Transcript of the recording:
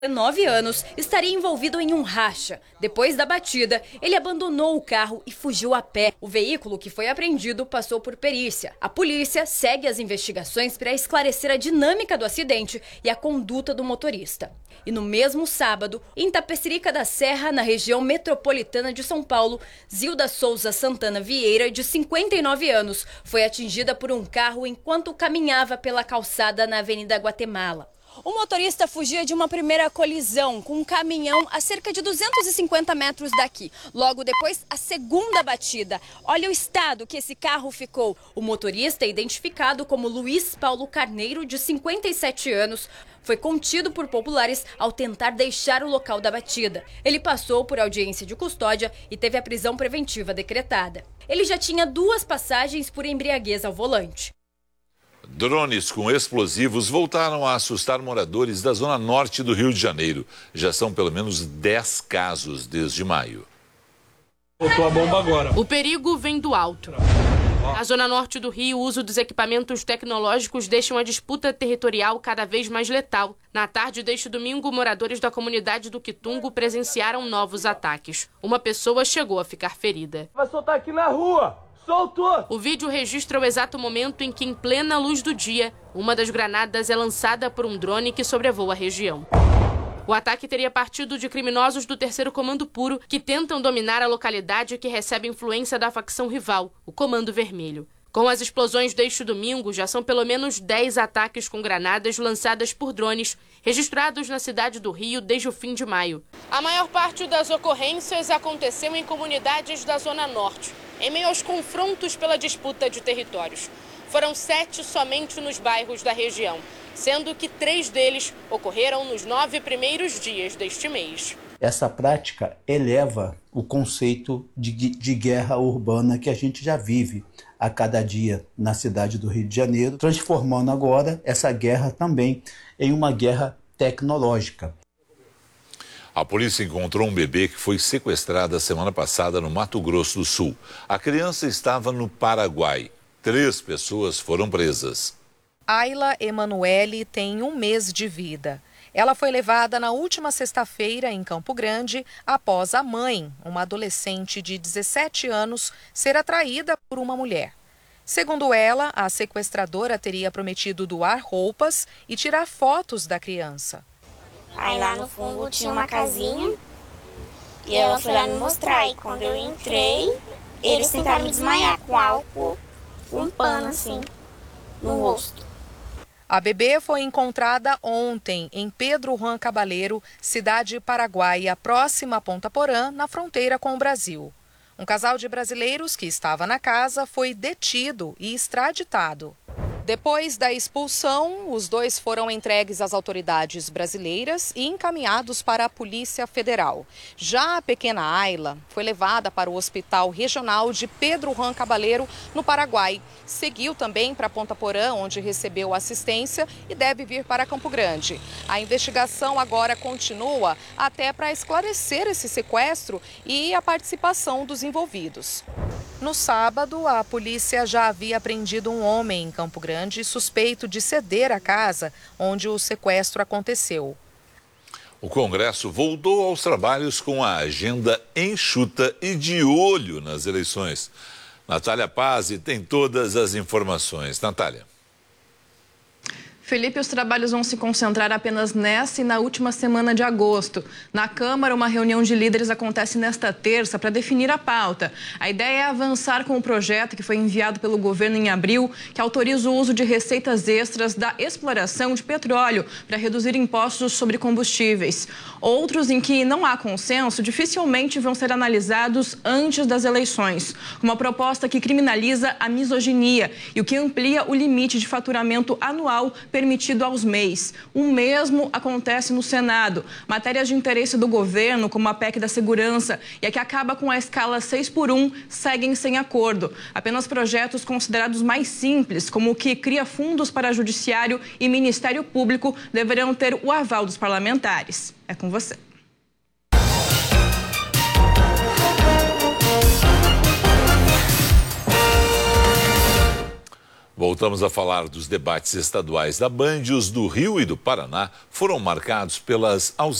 19 anos, estaria envolvido em um racha. Depois da batida, ele abandonou o carro e fugiu a pé. O veículo que foi apreendido passou por perícia. A polícia segue as investigações para esclarecer a dinâmica do acidente e a conduta do motorista. E no mesmo sábado, em Tapecerica da Serra, na região metropolitana de São Paulo, Zilda Souza Santana Vieira, de 59 anos, foi atingida por um carro enquanto caminhava pela calçada na Avenida Guatemala. O motorista fugia de uma primeira colisão com um caminhão a cerca de 250 metros daqui. Logo depois, a segunda batida. Olha o estado que esse carro ficou. O motorista, identificado como Luiz Paulo Carneiro, de 57 anos, foi contido por populares ao tentar deixar o local da batida. Ele passou por audiência de custódia e teve a prisão preventiva decretada. Ele já tinha 2 passagens por embriaguez ao volante. Drones com explosivos voltaram a assustar moradores da zona norte do Rio de Janeiro. Já são pelo menos 10 casos desde maio. Botou a bomba agora. O perigo vem do alto. Na zona norte do Rio, o uso dos equipamentos tecnológicos deixa uma disputa territorial cada vez mais letal. Na tarde deste domingo, moradores da comunidade do Quitungo presenciaram novos ataques. Uma pessoa chegou a ficar ferida. Vai soltar aqui na rua! Soltou! O vídeo registra o exato momento em que, em plena luz do dia, uma das granadas é lançada por um drone que sobrevoa a região. O ataque teria partido de criminosos do 3º Comando Puro, que tentam dominar a localidade que recebe influência da facção rival, o Comando Vermelho. Com as explosões deste domingo, já são pelo menos 10 ataques com granadas lançadas por drones, registrados na cidade do Rio desde o fim de maio. A maior parte das ocorrências aconteceu em comunidades da Zona Norte, em meio aos confrontos pela disputa de territórios. Foram 7 somente nos bairros da região, sendo que 3 deles ocorreram nos 9 primeiros dias deste mês. Essa prática eleva o conceito de guerra urbana que a gente já vive a cada dia na cidade do Rio de Janeiro, transformando agora essa guerra também em uma guerra tecnológica. A polícia encontrou um bebê que foi sequestrado a semana passada no Mato Grosso do Sul. A criança estava no Paraguai. 3 pessoas foram presas. Ayla Emanuele tem 1 mês de vida. Ela foi levada na última sexta-feira em Campo Grande após a mãe, uma adolescente de 17 anos, ser atraída por uma mulher. Segundo ela, a sequestradora teria prometido doar roupas e tirar fotos da criança. Aí lá no fundo tinha uma casinha e ela foi lá me mostrar. E quando eu entrei, eles tentaram me desmaiar com álcool, um pano assim, no rosto. A bebê foi encontrada ontem em Pedro Juan Cabaleiro, cidade paraguaia, próxima a Ponta Porã, na fronteira com o Brasil. Um casal de brasileiros que estava na casa foi detido e extraditado. Depois da expulsão, os 2 foram entregues às autoridades brasileiras e encaminhados para a Polícia Federal. Já a pequena Ayla foi levada para o Hospital Regional de Pedro Juan Cabaleiro, no Paraguai. Seguiu também para Ponta Porã, onde recebeu assistência, e deve vir para Campo Grande. A investigação agora continua até para esclarecer esse sequestro e a participação dos envolvidos. No sábado, a polícia já havia apreendido um homem em Campo Grande suspeito de ceder a casa onde o sequestro aconteceu. O Congresso voltou aos trabalhos com a agenda enxuta e de olho nas eleições. Natália Pazzi tem todas as informações. Natália. Felipe, os trabalhos vão se concentrar apenas nessa e na última semana de agosto. Na Câmara, uma reunião de líderes acontece nesta terça para definir a pauta. A ideia é avançar com o projeto que foi enviado pelo governo em abril, que autoriza o uso de receitas extras da exploração de petróleo para reduzir impostos sobre combustíveis. Outros em que não há consenso dificilmente vão ser analisados antes das eleições. Uma proposta que criminaliza a misoginia e o que amplia o limite de faturamento anual permitido aos MEIs. O mesmo acontece no Senado. Matérias de interesse do governo, como a PEC da segurança e a que acaba com a escala 6x1, seguem sem acordo. Apenas projetos considerados mais simples, como o que cria fundos para Judiciário e Ministério Público, deverão ter o aval dos parlamentares. É com você. Voltamos a falar dos debates estaduais da Band. Os do Rio e do Paraná foram marcados pelas ausências